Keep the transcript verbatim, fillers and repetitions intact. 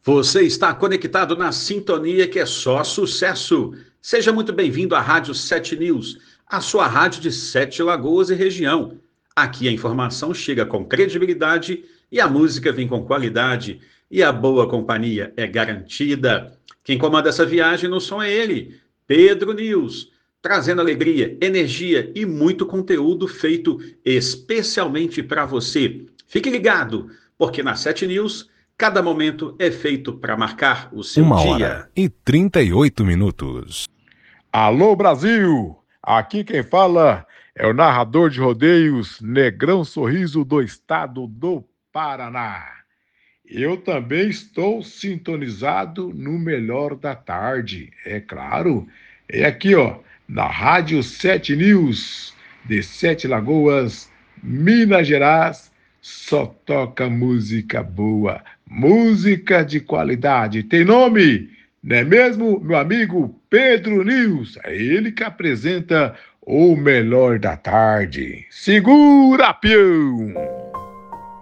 Você está conectado na sintonia que é só sucesso. Seja muito bem-vindo à Rádio Sete News, a sua rádio de Sete Lagoas e região. Aqui a informação chega com credibilidade e a música vem com qualidade e a boa companhia é garantida. Quem comanda essa viagem no som é ele, Pedro News, trazendo alegria, energia e muito conteúdo feito especialmente para você. Fique ligado, porque na Sete News cada momento é feito para marcar o seu Uma dia. hora e trinta e oito minutos. Alô, Brasil! Aqui quem fala é o narrador de rodeios Negrão Sorriso do estado do Paraná. Eu também estou sintonizado no melhor da tarde, é claro. É aqui, ó, na Rádio Sete News, de Sete Lagoas, Minas Gerais, só toca música boa, música de qualidade. Tem nome, não é mesmo, meu amigo Pedro News? É ele que apresenta o melhor da tarde. Segura, peão!